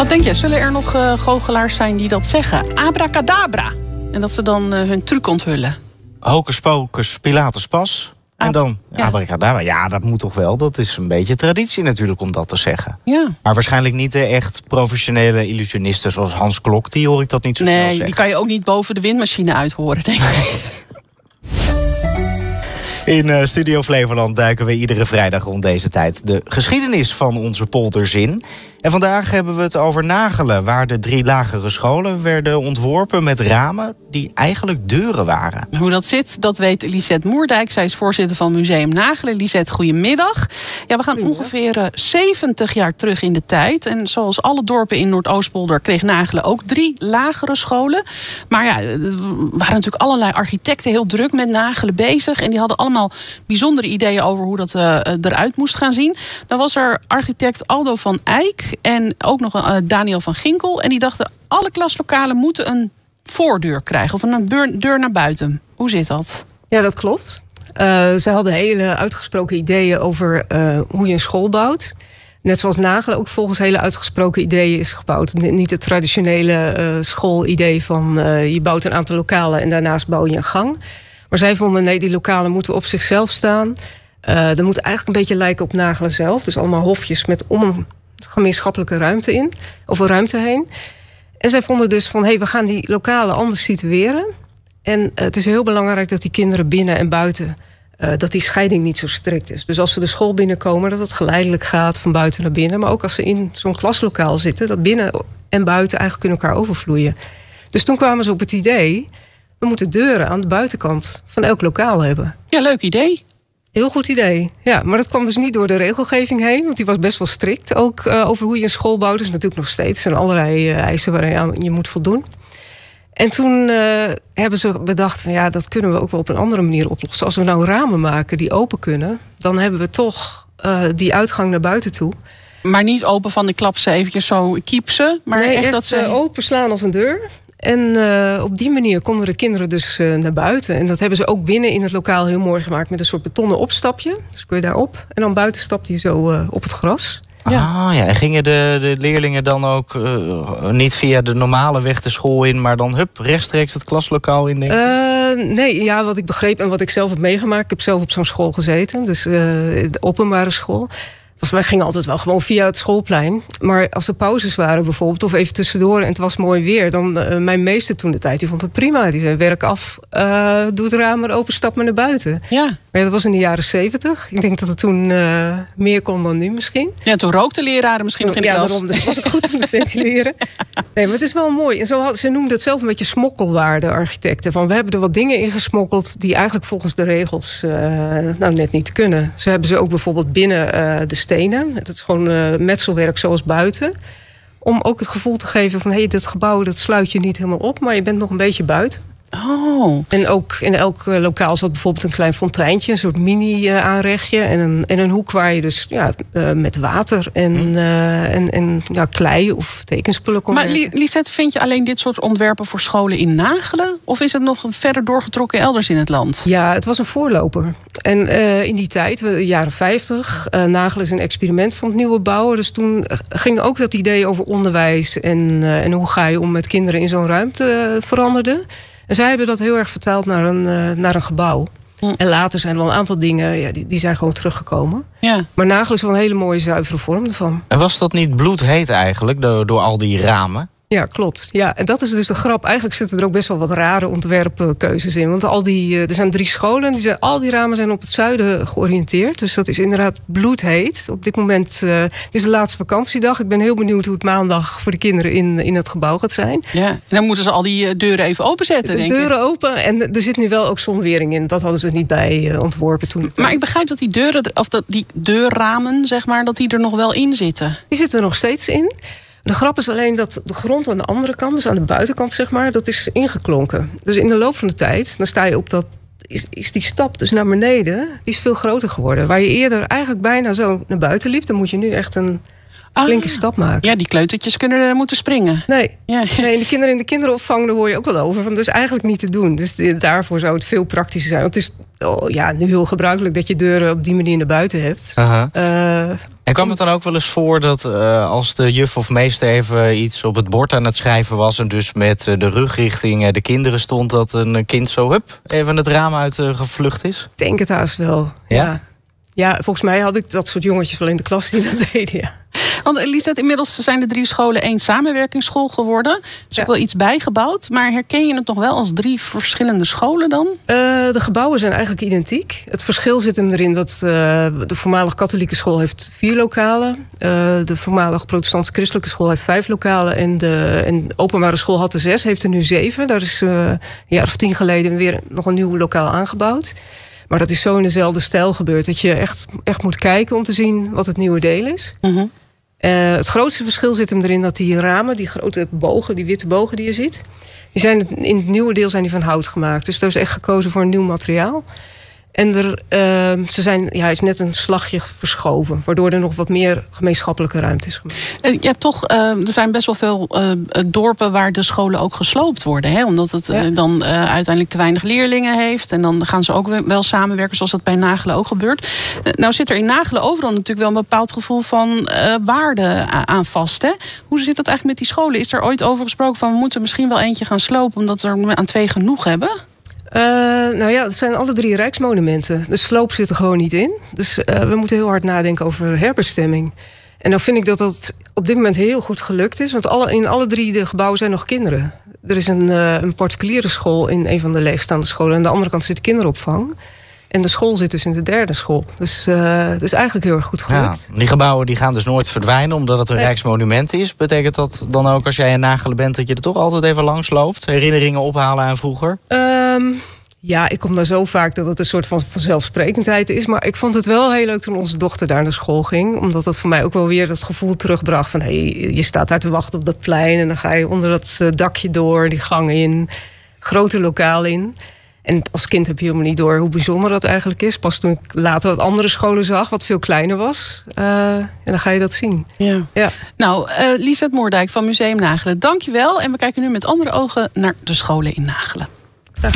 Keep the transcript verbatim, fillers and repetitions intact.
Wat denk je, zullen er nog uh, goochelaars zijn die dat zeggen? Abracadabra. En dat ze dan uh, hun truc onthullen. Hocus pocus, Pilatus pas. En dan ja. abracadabra. Ja, dat moet toch wel. Dat is een beetje traditie natuurlijk om dat te zeggen. Ja. Maar waarschijnlijk niet de echt professionele illusionisten zoals Hans Klok. Die hoor ik dat niet zo snel zeggen. Nee, die kan je ook niet boven de windmachine uithoren, denk ik. In uh, Studio Flevoland duiken we iedere vrijdag rond deze tijd de geschiedenis van onze polders in. En vandaag hebben we het over Nagelen, waar de drie lagere scholen werden ontworpen met ramen die eigenlijk deuren waren. Hoe dat zit, dat weet Lisette Moerdijk. Zij is voorzitter van Museum Nagelen. Lisette, goedemiddag. Ja, we gaan ongeveer uh, zeventig jaar terug in de tijd. En zoals alle dorpen in Noordoostpolder kreeg Nagelen ook drie lagere scholen. Maar ja, er waren natuurlijk allerlei architecten heel druk met Nagelen bezig. En die hadden allemaal bijzondere ideeën over hoe dat uh, eruit moest gaan zien. Dan was er architect Aldo van Eyck en ook nog uh, Daniel van Ginkel. En die dachten, alle klaslokalen moeten een voordeur krijgen. Of een deur, deur naar buiten. Hoe zit dat? Ja, dat klopt. Uh, ze hadden hele uitgesproken ideeën over uh, hoe je een school bouwt. Net zoals Nagelen ook volgens hele uitgesproken ideeën is gebouwd. Niet het traditionele uh, schoolidee van uh, je bouwt een aantal lokalen en daarnaast bouw je een gang. Maar zij vonden, nee, die lokalen moeten op zichzelf staan. Uh, dat moet eigenlijk een beetje lijken op Nagelen zelf. Dus allemaal hofjes met om een gemeenschappelijke ruimte in. Of een ruimte heen. En zij vonden dus van, hé, hey, we gaan die lokalen anders situeren. En uh, het is heel belangrijk dat die kinderen binnen en buiten, Uh, dat die scheiding niet zo strikt is. Dus als ze de school binnenkomen, dat het geleidelijk gaat van buiten naar binnen. Maar ook als ze in zo'n klaslokaal zitten, dat binnen en buiten eigenlijk in elkaar overvloeien. Dus toen kwamen ze op het idee, we moeten deuren aan de buitenkant van elk lokaal hebben. Ja, leuk idee. Heel goed idee. Ja, maar dat kwam dus niet door de regelgeving heen, want die was best wel strikt. Ook uh, over hoe je een school bouwt. Dus natuurlijk nog steeds zijn allerlei uh, eisen waar je aan je moet voldoen. En toen uh, hebben ze bedacht van ja, dat kunnen we ook wel op een andere manier oplossen. Als we nou ramen maken die open kunnen, dan hebben we toch uh, die uitgang naar buiten toe. Maar niet open van de klap ze eventjes zo kiepsen, maar nee, echt, echt dat ze open slaan als een deur. En uh, op die manier konden de kinderen dus uh, naar buiten. En dat hebben ze ook binnen in het lokaal heel mooi gemaakt met een soort betonnen opstapje. Dus kun je daarop. En dan buiten stapte je zo uh, op het gras. Ja. Ah ja, en gingen de, de leerlingen dan ook uh, niet via de normale weg de school in, maar dan hup, rechtstreeks het klaslokaal in? Denk ik? Uh, nee, ja, wat ik begreep en wat ik zelf heb meegemaakt. Ik heb zelf op zo'n school gezeten, dus uh, de openbare school. Dus wij gingen altijd wel gewoon via het schoolplein. Maar als er pauzes waren bijvoorbeeld, of even tussendoor en het was mooi weer, dan uh, mijn meester toen de tijd, die vond het prima. Die zei, werk af, uh, doe het raam maar open, stap maar naar buiten. Ja. Maar ja, dat was in de jaren zeventig. Ik denk dat het toen uh, meer kon dan nu misschien. Ja, toen rookten leraren misschien nog in de ja, klas. Ja, daarom. Dus was ik goed om te ventileren. Nee, maar het is wel mooi. En zo had, ze noemden het zelf een beetje smokkelwaarde, architecten. Van, we hebben er wat dingen in gesmokkeld die eigenlijk volgens de regels uh, nou net niet kunnen. Ze hebben ze ook bijvoorbeeld binnen uh, de stenen. Het is gewoon uh, metselwerk zoals buiten. Om ook het gevoel te geven van, hé, hey, dit gebouw dat sluit je niet helemaal op, maar je bent nog een beetje buiten. Oh. En ook in elk uh, lokaal zat bijvoorbeeld een klein fonteintje, een soort mini-aanrechtje. Uh, en, een, en een hoek waar je dus ja, uh, met water en, hmm. uh, en, en ja, klei of tekenspullen kon Maar werken. Lisette, vind je alleen dit soort ontwerpen voor scholen in Nagelen? Of is het nog verder doorgetrokken elders in het land? Ja, het was een voorloper. En uh, in die tijd, de jaren vijftig, uh, Nagelen is een experiment van het nieuwe bouwen. Dus toen ging ook dat idee over onderwijs en, uh, en hoe ga je om met kinderen in zo'n ruimte uh, veranderde. En zij hebben dat heel erg vertaald naar een, uh, naar een gebouw. Hm. En later zijn er wel een aantal dingen, ja, die, die zijn gewoon teruggekomen. Ja. Maar Nagelen is wel een hele mooie, zuivere vorm ervan. En was dat niet bloedheet eigenlijk, door, door al die ramen? Ja, klopt. Ja, en dat is dus de grap. Eigenlijk zitten er ook best wel wat rare ontwerpkeuzes in. Want al die, er zijn drie scholen. Die zijn, al die ramen zijn op het zuiden georiënteerd. Dus dat is inderdaad bloedheet. Op dit moment uh, het is de laatste vakantiedag. Ik ben heel benieuwd hoe het maandag voor de kinderen in, in het gebouw gaat zijn. Ja, en dan moeten ze al die deuren even openzetten, de denk deuren ik. open. En er zit nu wel ook zonwering in. Dat hadden ze niet bij uh, ontworpen toen. Maar ik begrijp dat die deuren, of dat die deurramen, zeg maar, dat die er nog wel in zitten. Die zitten er nog steeds in. De grap is alleen dat de grond aan de andere kant, dus aan de buitenkant zeg maar, dat is ingeklonken. Dus in de loop van de tijd, dan sta je op dat, is, is die stap dus naar beneden, die is veel groter geworden. Waar je eerder eigenlijk bijna zo naar buiten liep, dan moet je nu echt een flinke ah, stap maken. Ja, die kleutertjes kunnen er moeten springen. Nee, ja. nee, de kinderen in de kinderopvang, daar hoor je ook wel over. Van, dat is eigenlijk niet te doen. Dus de, daarvoor zou het veel praktischer zijn. Want het is oh, ja, nu heel gebruikelijk dat je deuren op die manier naar buiten hebt. Uh-huh. Uh, En kwam het dan ook wel eens voor dat uh, als de juf of meester even iets op het bord aan het schrijven was en dus met uh, de rug richting uh, de kinderen stond, dat een kind zo hup even het raam uit uh, gevlucht is? Ik denk het haast wel, ja? ja. Ja, volgens mij had ik dat soort jongetjes wel in de klas die dat deden, ja. Want Lisette, inmiddels zijn de drie scholen één samenwerkingsschool geworden. Er is ja. ook wel iets bijgebouwd. Maar herken je het nog wel als drie verschillende scholen dan? Uh, de gebouwen zijn eigenlijk identiek. Het verschil zit hem erin dat uh, de voormalig katholieke school heeft vier lokalen. Uh, de voormalig protestants-christelijke school heeft vijf lokalen. En de en openbare school had er zes, heeft er nu zeven. Daar is uh, een jaar of tien geleden weer nog een nieuw lokaal aangebouwd. Maar dat is zo in dezelfde stijl gebeurd. Dat je echt, echt moet kijken om te zien wat het nieuwe deel is. Mm-hmm. Uh, het grootste verschil zit hem erin dat die ramen, die grote bogen, die witte bogen die je ziet, die zijn in het nieuwe deel zijn die van hout gemaakt. Dus daar is echt gekozen voor een nieuw materiaal. En er, uh, ze zijn, ja, is net een slagje verschoven, waardoor er nog wat meer gemeenschappelijke ruimte is gemaakt. Uh, ja, toch, uh, er zijn best wel veel uh, dorpen waar de scholen ook gesloopt worden. Hè? Omdat het uh, ja. dan uh, uiteindelijk te weinig leerlingen heeft. En dan gaan ze ook wel samenwerken, zoals dat bij Nagelen ook gebeurt. Uh, nou zit er in Nagelen overal natuurlijk wel een bepaald gevoel van uh, waarde aan vast. Hè? Hoe zit dat eigenlijk met die scholen? Is er ooit over gesproken van we moeten misschien wel eentje gaan slopen omdat we er aan twee genoeg hebben? Uh, nou ja, het zijn alle drie rijksmonumenten. De sloop zit er gewoon niet in. Dus uh, we moeten heel hard nadenken over herbestemming. En dan vind ik dat dat op dit moment heel goed gelukt is. Want alle, in alle drie de gebouwen zijn nog kinderen. Er is een, uh, een particuliere school in een van de leegstaande scholen. Aan de andere kant zit kinderopvang. En de school zit dus in de derde school. Dus uh, dat is eigenlijk heel erg goed gelukt. Ja, die gebouwen die gaan dus nooit verdwijnen omdat het een nee. rijksmonument is. Betekent dat dan ook als jij in Nagelen bent dat je er toch altijd even langs loopt? Herinneringen ophalen aan vroeger? Um, ja, ik kom daar zo vaak dat het een soort van vanzelfsprekendheid is. Maar ik vond het wel heel leuk toen onze dochter daar naar school ging. Omdat dat voor mij ook wel weer dat gevoel terugbracht van hey, je staat daar te wachten op dat plein. En dan ga je onder dat dakje door, die gang in. Grote lokaal in. En als kind heb je helemaal niet door hoe bijzonder dat eigenlijk is. Pas toen ik later wat andere scholen zag, wat veel kleiner was. Uh, en dan ga je dat zien. Ja. Ja. Nou, uh, Lisette Moerdijk van Museum Nagelen, dank je wel. En we kijken nu met andere ogen naar de scholen in Nagelen.